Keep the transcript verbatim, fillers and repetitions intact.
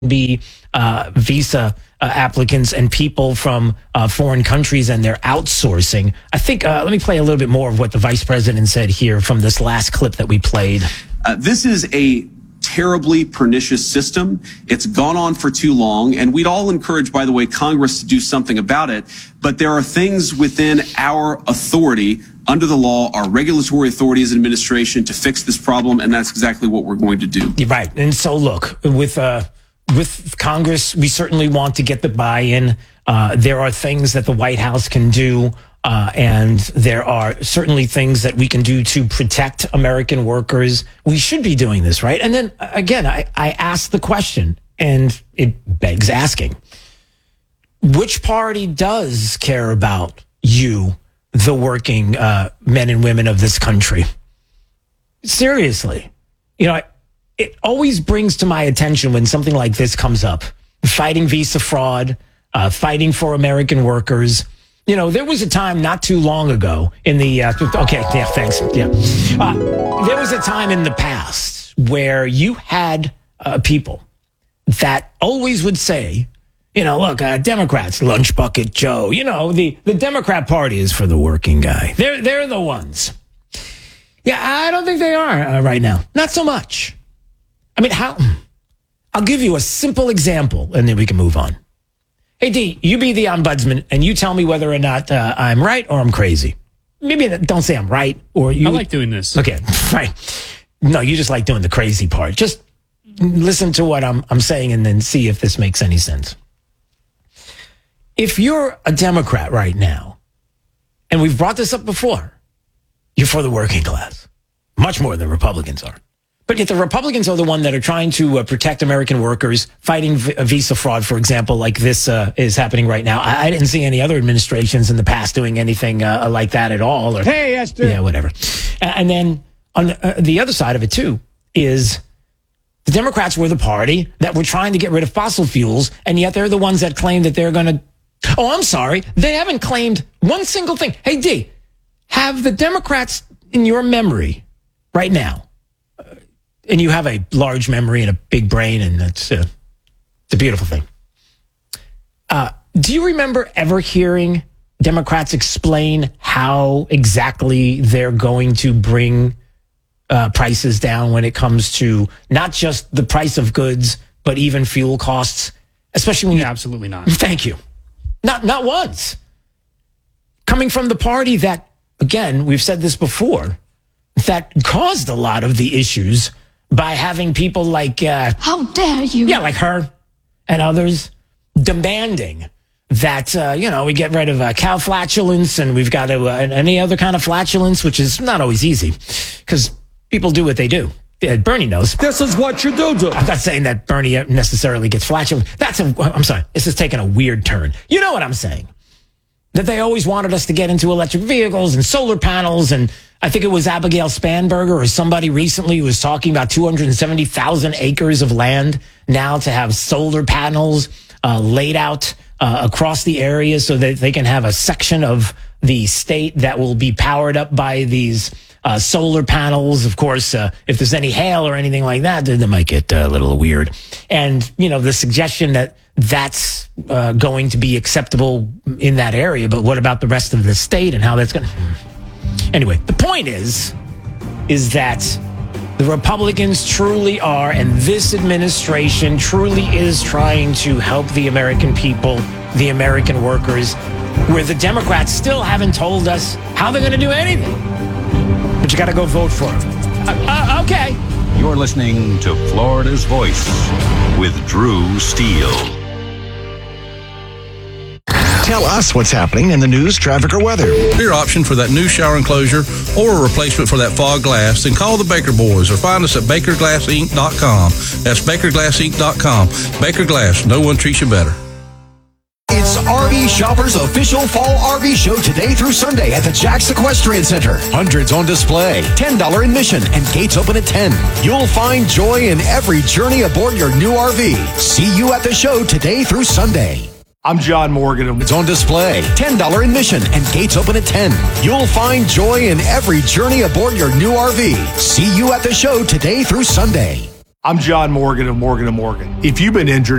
be uh, visa uh, applicants and people from uh, foreign countries, and they're outsourcing. I think, uh, let me play a little bit more of what the vice president said here from this last clip that we played. Uh, this is a terribly pernicious system. It's gone on for too long, and we'd all encourage, by the way, Congress to do something about it. But there are things within our authority under the law, our regulatory authority as an administration, to fix this problem, and that's exactly what we're going to do. Right. And so, look, with uh, with Congress, we certainly want to get the buy-in. Uh, there are things that the White House can do, uh, and there are certainly things that we can do to protect American workers. We should be doing this, right? And then, again, I, I ask the question, and it begs asking, which party does care about you, the working uh, men and women of this country? Seriously. You know, it always brings to my attention when something like this comes up, fighting visa fraud, uh, fighting for American workers. You know, there was a time not too long ago in the, uh, okay, yeah, thanks, yeah. Uh, there was a time in the past where you had uh, people that always would say, you know, look, uh, Democrats, lunch bucket Joe, you know, the, the Democrat Party is for the working guy. They're, they're the ones. Yeah, I don't think they are uh, right now. Not so much. I mean, how? I'll give you a simple example, and then we can move on. Hey, D, you be the ombudsman, and you tell me whether or not uh, I'm right or I'm crazy. Maybe don't say I'm right, or you. I like doing this. Okay, right. No, you just like doing the crazy part. Just listen to what I'm I'm saying, and then see if this makes any sense. If you're a Democrat right now, and we've brought this up before, you're for the working class, much more than Republicans are. But yet the Republicans are the one that are trying to uh, protect American workers, fighting v- visa fraud, for example, like this uh, is happening right now. I-, I didn't see any other administrations in the past doing anything uh, like that at all. Or, hey, Esther. Yeah, whatever. And then on uh, the other side of it, too, is the Democrats were the party that were trying to get rid of fossil fuels, and yet they're the ones that claim that they're going to... Oh, I'm sorry. They haven't claimed one single thing. Hey, D, have the Democrats in your memory right now, and you have a large memory and a big brain, and that's uh, it's a beautiful thing. Uh, do you remember ever hearing Democrats explain how exactly they're going to bring uh, prices down when it comes to not just the price of goods, but even fuel costs? Especially when yeah, you, absolutely not. Thank you. Not not once. Coming from the party that, again, we've said this before, that caused a lot of the issues by having people like... Uh, How dare you? Yeah, like her and others demanding that, uh, you know, we get rid of uh, cow flatulence, and we've got to, uh, any other kind of flatulence, which is not always easy because people do what they do. Yeah, Bernie knows. This is what you do, do. I'm not saying that Bernie necessarily gets flatulent. That's a, I'm sorry, this is taking a weird turn. You know what I'm saying? That they always wanted us to get into electric vehicles and solar panels, and I think it was Abigail Spanberger or somebody recently who was talking about two hundred seventy thousand acres of land now to have solar panels uh, laid out uh, across the area so that they can have a section of the state that will be powered up by these uh, solar panels. Of course, uh, if there's any hail or anything like that, then it might get uh, a little weird. And, you know, the suggestion that that's uh, going to be acceptable in that area, but what about the rest of the state and how that's going to... Anyway, the point is, is that the Republicans truly are, and this administration truly is trying to help the American people, the American workers, where the Democrats still haven't told us how they're going to do anything. But you got to go vote for them. Uh, uh, okay. You're listening to Florida's Voice with Drew Steele. Tell us what's happening in the news, traffic, or weather. Your option for that new shower enclosure or a replacement for that fog glass, then call the Baker Boys or find us at baker glass inc dot com. That's baker glass inc dot com. Baker Glass, no one treats you better. It's R V Shoppers' official fall R V show today through Sunday at the Jack's Equestrian Center. Hundreds on display, ten dollars admission, and gates open at ten. You'll find joy in every journey aboard your new R V. See you at the show today through Sunday. I'm John Morgan. It's on display, ten dollars admission, and gates open at ten. You'll find joy in every journey aboard your new R V. See you at the show today through Sunday. I'm John Morgan of Morgan and Morgan. If you've been injured